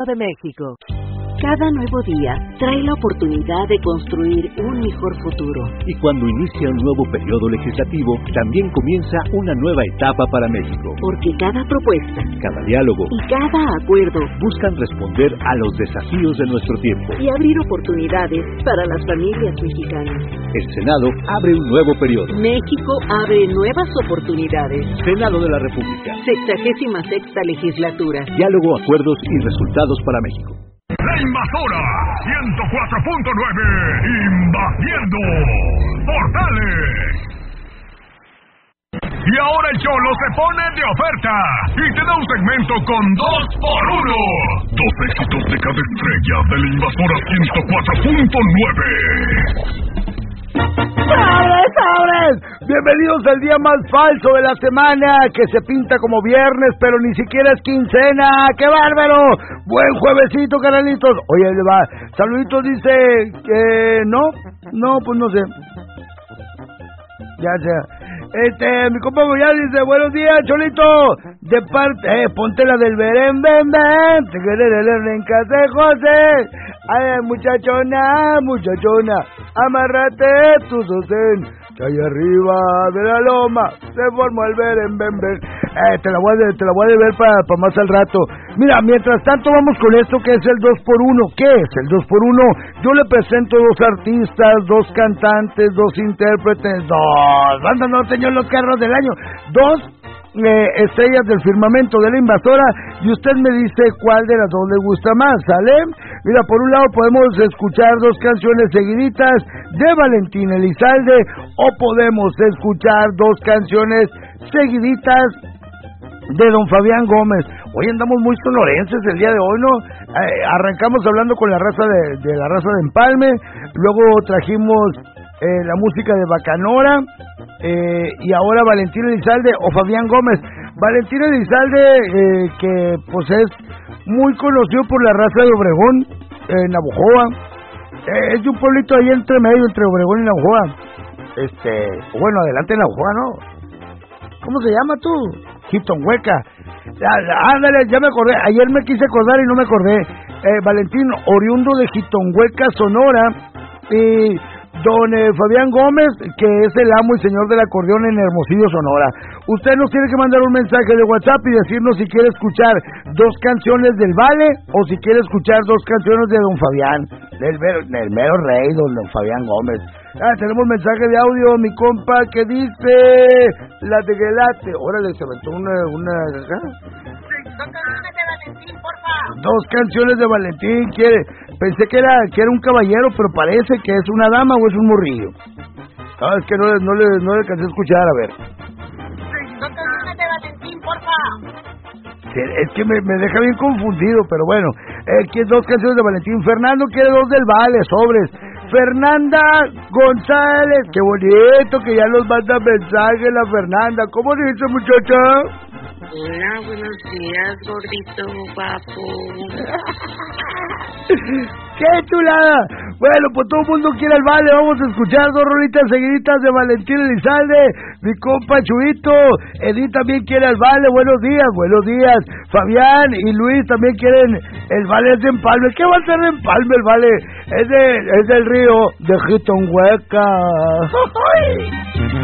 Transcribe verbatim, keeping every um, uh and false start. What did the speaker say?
de México. Cada nuevo día trae la oportunidad de construir un mejor futuro. Y cuando inicia un nuevo periodo legislativo, también comienza una nueva etapa para México. Porque cada propuesta, cada diálogo y cada acuerdo buscan responder a los desafíos de nuestro tiempo y abrir oportunidades para las familias mexicanas. El Senado abre un nuevo periodo. México abre nuevas oportunidades. Senado de la República. Sexagésima sexta legislatura. Diálogo, acuerdos y resultados para México. La Invasora ciento cuatro punto nueve, invadiendo Portales. Y ahora el Cholo se pone de oferta y te da un segmento con dos por uno. Dos éxitos de cada estrella de la Invasora ciento cuatro punto nueve. ¡Sobres, sobres! Bienvenidos al día más falso de la semana, que se pinta como viernes, pero ni siquiera es quincena. ¡Qué bárbaro! Buen juevesito, canalitos. Oye, ahí le va. Saluditos dice que no, no, pues no sé. Ya sea. Este, mi compa ya dice, buenos días, Cholito. De parte, eh, ponte la del Beren, ven, ven. Te querés en casa de José. Ay, muchachona, muchachona, amárrate tu sostén. Que allá arriba de la loma se formó el Beren, ven, ven. Eh, te la voy a, te la voy a ver para pa más al rato. Mira, mientras tanto vamos con esto que es el dos por uno. ¿Qué es el dos por uno? Yo le presento dos artistas, dos cantantes, dos intérpretes, dos bandas norteños, los carros del año, dos eh, estrellas del firmamento de la Invasora, y usted me dice cuál de las dos le gusta más, ¿sale? Mira, por un lado podemos escuchar dos canciones seguiditas de Valentín Elizalde, o podemos escuchar dos canciones seguiditas de don Fabián Gómez. Hoy andamos muy sonorenses el día de hoy, ¿no? Eh, arrancamos hablando con la raza de, de la raza de Empalme, luego trajimos eh, la música de Bacanora, eh, y ahora Valentín Elizalde o Fabián Gómez. Valentín Elizalde, eh, que pues es muy conocido por la raza de Obregón, eh, Navojoa, eh, es de un pueblito ahí entre medio, entre Obregón y Navojoa. Este, bueno, adelante Navojoa, ¿no? ¿Cómo se llama tú? Jitonhueca. Ándale, ya me acordé. Ayer me quise acordar y no me acordé. Eh, Valentín, oriundo de Jitonhueca, Sonora. Y don eh, Fabián Gómez, que es el amo y señor del acordeón en Hermosillo, Sonora. Usted nos tiene que mandar un mensaje de WhatsApp y decirnos si quiere escuchar dos canciones del Vale o si quiere escuchar dos canciones de don Fabián, del mero, del mero rey, don, don Fabián Gómez. Ah, tenemos mensaje de audio, mi compa, que dice la de Gelate. Órale, se aventó una... una ¿ah? Dos canciones de Valentín, porfa. Dos canciones de Valentín, quiere. Pensé que era que era un caballero, pero parece que es una dama o es un morrillo. Ah, es que no, no, le, no le alcancé a escuchar, a ver. Dos canciones de Valentín, porfa. Es que me, me deja bien confundido, pero bueno. Eh, ¿Quiere dos canciones de Valentín? Fernando quiere dos del Vale, sobres. Fernanda González, qué bonito que ya nos manda mensaje la Fernanda. ¿Cómo dice, muchacha? Hola, buenos días, gordito, papo. ¡Qué chulada! Bueno, pues todo el mundo quiere el Vale. Vamos a escuchar dos rolitas seguiditas de Valentín Elizalde. Mi compa Chuito. Edith también quiere el Vale. Buenos días, buenos días. Fabián y Luis también quieren el Vale. Es de Empalme. ¿Qué va a ser de Empalme el Vale? Es, de, es del río de Jitonhueca.